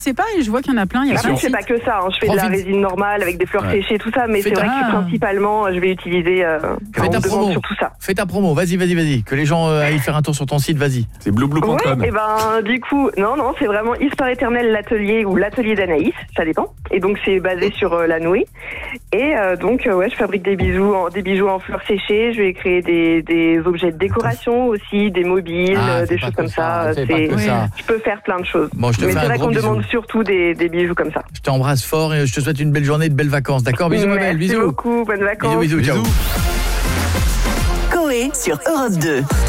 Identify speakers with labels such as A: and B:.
A: C'est pas, et je vois qu'il y en a plein. Il y a
B: Après,
A: plein
B: je fais pas que ça. Je fais de la résine normale avec des fleurs séchées, tout ça. Mais c'est vrai que principalement, je vais utiliser sur tout ça.
C: Fais ta promo, vas-y. Que les gens aillent faire un tour sur ton site, vas-y.
D: C'est blueblue.com.
B: Ouais, et ben du coup, non, c'est vraiment Histoire éternelle l'atelier ou l'atelier d'Anaïs, ça dépend. Et donc c'est basé sur la nouée. Et donc je fabrique des bijoux en fleurs séchées. Je vais créer des objets de décoration aussi, des mobiles, des choses comme ça. Je peux faire plein de choses.
C: Bon, je te
B: mais
C: fais
B: c'est
C: un
B: vrai
C: gros
B: qu'on me
C: bisou.
B: demande surtout des bijoux comme ça.
C: Je t'embrasse fort et je te souhaite une belle journée, de belles vacances. D'accord, bisous ma belle, bisous.
B: Merci beaucoup, bonnes vacances.
C: Bisous, ciao.
E: Coé sur Europe 2.